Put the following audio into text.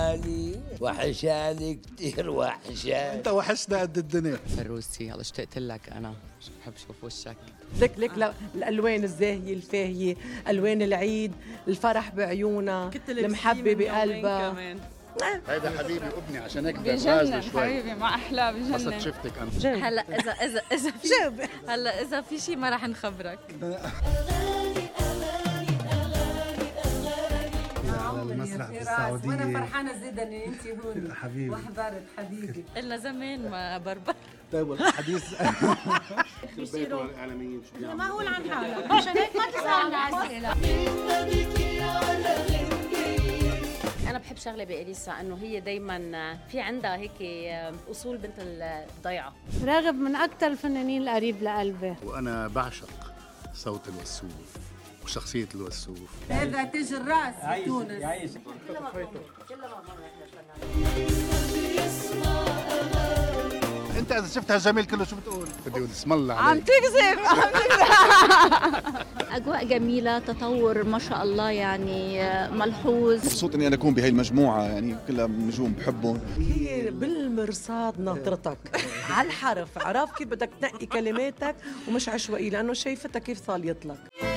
وحشاني كتير وحشاني. انت وحشنا قد الدنيا. فروسي يلا اشتقت لك انا، بحب اشوف وشك. لك الالوان الزاهيه الفاهيه، الوان العيد، الفرح بعيونها، المحبه بقلبها. هيدا حبيبي ابني عشان هيك بجنن حبيبي، ما احلى بجنن. بس شفتك انا هلا اذا في هلا اذا في شيء ما راح نخبرك. على المسرح بالسعودية وانا فرحانه زيدا ان انت هون حبيبي وحضرت حبيبي. قلنا زمان ما بربر. طيب الحديث الاعلاميين معقول عن حالك عشان هيك ما تسألنا أسئلة. أنا بحب شغلة بإليسا إنه هي دايماً في عندها هيك أصول بنت الضيعة. راغب من أكثر الفنانين القريب لقلبي. وانا بعشق صوت الوسوف وشخصية الوسوف. هذا تاج الراس بتونس. انت اذا شفت هالجميل كله شو بتقول؟ بدي اقول اسم الله عليك. عم تكذب. أجواء جميلة، تطور ما شاء الله يعني ملحوظ. مبسوط اني انا اكون بهي المجموعه، يعني كلها نجوم بحبهم. هي بالمرصاد ناطرتك على الحرف، عرف كيف بدك تنقي كلماتك ومش عشوائي، لانه شايفتها كيف صاليت لك.